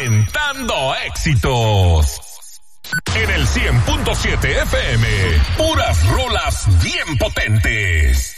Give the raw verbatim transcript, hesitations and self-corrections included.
Aventando éxitos. En el cien punto siete F M, puras rolas bien potentes.